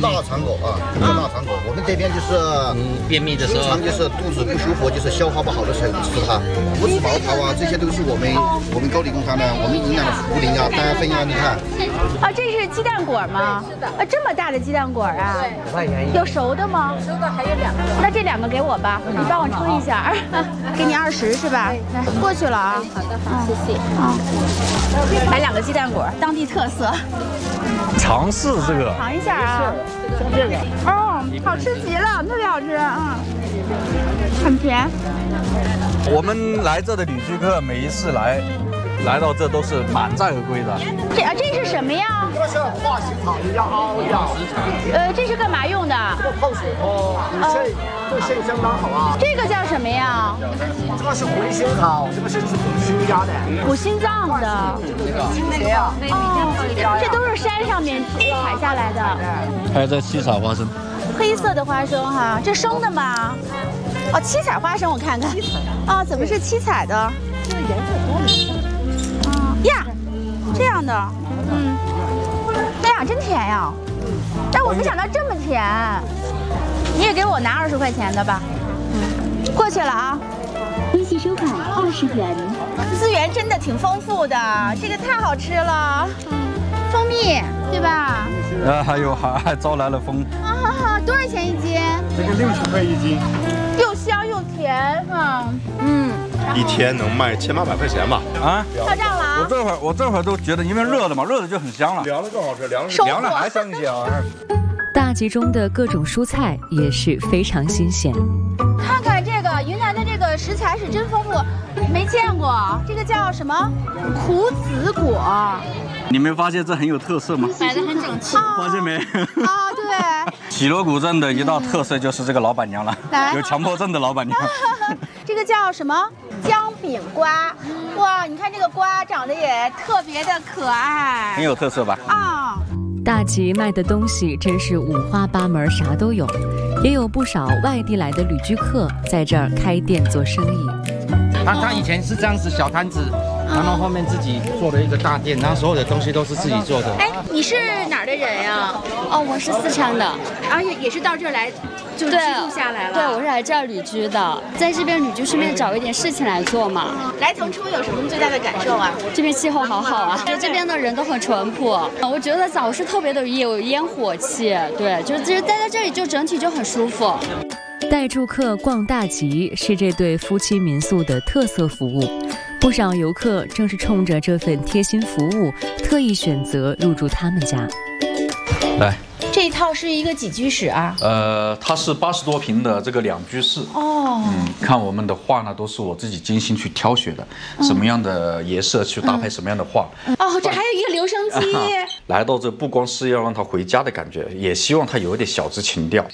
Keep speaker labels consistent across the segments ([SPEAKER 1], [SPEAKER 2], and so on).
[SPEAKER 1] 大肠狗啊，大肠狗。我们这边就是
[SPEAKER 2] 便秘的时候，
[SPEAKER 1] 经常就是肚子不舒服，就是消化不好的时候吃它。不是毛桃啊，这些都是我们高黎工厂的，我们营养的茯苓啊、丹参啊，你看。
[SPEAKER 3] 啊，这是鸡蛋果吗？是的。啊，这么大的鸡蛋果啊？对。有熟的吗？熟的还有2个。那这2个给我吧，你帮我称一下。给你20是吧？来，过去了啊。好的，好，谢谢。啊，买2个鸡蛋果，当地特色。
[SPEAKER 4] 尝试这个，
[SPEAKER 3] 尝一下啊。这个。哦，好吃极了，特别好吃啊。很甜。
[SPEAKER 4] 我们来这的旅居客每一次来到这都是满载而归的。
[SPEAKER 3] 这是什么呀？
[SPEAKER 5] 这是化形草，你要熬药。
[SPEAKER 3] 这是干嘛用的？
[SPEAKER 5] 这个泡水哦，对肾相当好啊。
[SPEAKER 3] 这个叫什么呀？
[SPEAKER 5] 这个是茴香草，这个是补心压的，
[SPEAKER 3] 补心脏的。
[SPEAKER 5] 谁呀？
[SPEAKER 3] 哦，这都是山上面采下来的。
[SPEAKER 4] 还有这七彩花生，
[SPEAKER 3] 黑色的花生哈，这生的吗？哦，七彩花生我看看。啊，怎么是七彩的？这个颜色多美。啊呀，这样的，哎呀，真甜呀！但我没想到这么甜。你也给我拿20块钱的吧。过去了啊。
[SPEAKER 6] 微信收款20元。
[SPEAKER 3] 资源真的挺丰富的，这个太好吃了。蜂蜜对吧？
[SPEAKER 4] 还招来了蜂。
[SPEAKER 3] 啊，多少钱一斤？
[SPEAKER 5] 这个60块一斤。
[SPEAKER 3] 又香又甜啊。
[SPEAKER 7] 一天能卖700-800块钱吧？
[SPEAKER 4] 啊，
[SPEAKER 3] 到账了啊！
[SPEAKER 4] 我这会儿都觉得，因为热的嘛，热的就很香了。
[SPEAKER 7] 凉了更好吃，
[SPEAKER 4] 凉了还香一些啊。
[SPEAKER 8] 大集中的各种蔬菜也是非常新鲜。
[SPEAKER 3] 看看这个云南的这个食材是真丰富，没见过。这个叫什么？苦子果。
[SPEAKER 4] 你没发现这很有特色吗？
[SPEAKER 3] 摆得很整齐。
[SPEAKER 4] 发现没？
[SPEAKER 3] 啊，对。
[SPEAKER 4] 喜螺古镇的一大特色就是这个老板娘了，有强迫症的老板娘。
[SPEAKER 3] 这个叫什么？姜饼瓜。哇，你看这个瓜长得也特别的可爱，
[SPEAKER 4] 很有特色吧？
[SPEAKER 3] 啊。
[SPEAKER 8] 大集卖的东西真是五花八门，啥都有，也有不少外地来的旅居客在这儿开店做生意。
[SPEAKER 2] 他以前是这样子小摊子，然后后面自己做了一个大店，然后所有的东西都是自己做的。
[SPEAKER 3] 哎，你是哪儿的人呀？
[SPEAKER 6] 哦，我是四川的，
[SPEAKER 3] 然后也是到这儿来，就居住下来了。
[SPEAKER 6] 对，我是来这儿旅居的，在这边旅居顺便找一点事情来做嘛。
[SPEAKER 3] 来腾冲有什么最大的感受啊？
[SPEAKER 6] 这边气候好好啊，这边的人都很淳朴。我觉得早市特别的有烟火气，对，就是待在这里就整体就很舒服。
[SPEAKER 8] 带住客逛大集是这对夫妻民宿的特色服务，不少游客正是冲着这份贴心服务，特意选择入住他们家。
[SPEAKER 4] 来，
[SPEAKER 3] 这一套是一个几居室啊？
[SPEAKER 4] 它是80多平的这个2居室。
[SPEAKER 3] 哦。
[SPEAKER 4] 看我们的画呢，都是我自己精心去挑选的，什么样的颜色去搭配什么样的画。
[SPEAKER 3] 哦，这还有一个留声机。
[SPEAKER 4] 来到这不光是要让他回家的感觉，也希望他有一点小资情调。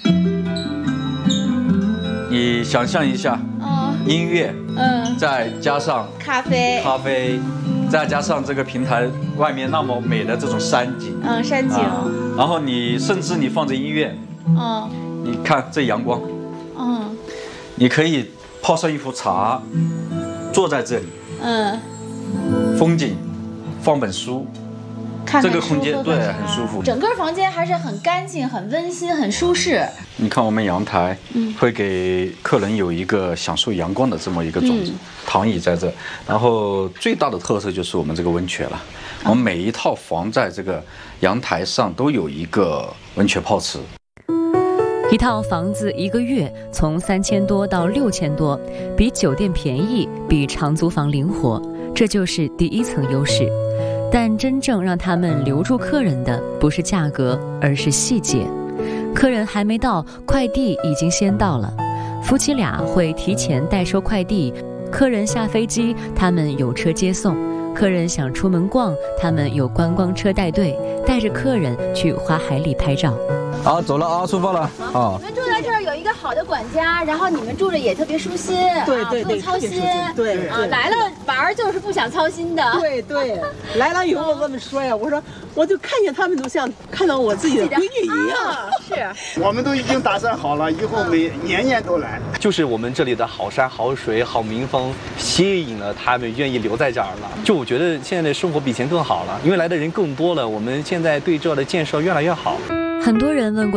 [SPEAKER 4] 你想象一下，音乐，再加上
[SPEAKER 3] 咖啡，
[SPEAKER 4] 再加上这个平台外面那么美的这种山景，
[SPEAKER 3] 山景，
[SPEAKER 4] 然后甚至你放着音乐，你看这阳光，你可以泡上一壶茶，坐在这里，风景，放本书。
[SPEAKER 3] 看
[SPEAKER 4] 这个空间对很舒服，
[SPEAKER 3] 整个房间还是很干净、很温馨、很舒适。
[SPEAKER 4] 你看我们阳台，会给客人有一个享受阳光的这么一个种子，躺椅在这。然后最大的特色就是我们这个温泉了。我们每一套房在这个阳台上都有一个温泉泡池。
[SPEAKER 8] 一套房子1个月从3000多到6000多，比酒店便宜，比长租房灵活，这就是第一层优势。但真正让他们留住客人的不是价格，而是细节。客人还没到，快递已经先到了。夫妻俩会提前代收快递，客人下飞机，他们有车接送；客人想出门逛，他们有观光车带队，带着客人去花海里拍照。
[SPEAKER 4] 好，走了啊，出发了啊！
[SPEAKER 3] 你们住在这儿有一个好的管家，然后你们住着也特别舒心，
[SPEAKER 9] 对，
[SPEAKER 3] 不用操心，
[SPEAKER 9] 对
[SPEAKER 3] 啊，来了玩就是不想操心的，
[SPEAKER 9] 对，来了以后我这么说呀，我说我就看见他们都像看到我自己的闺女一样，
[SPEAKER 3] 是，
[SPEAKER 5] 我们都已经打算好了，以后年年都来。
[SPEAKER 10] 就是我们这里的好山好水好民风，吸引了他们愿意留在这儿了。就我觉得现在的生活比以前更好了，因为来的人更多了，我们现在对这儿的建设越来越好。
[SPEAKER 8] 很多人问过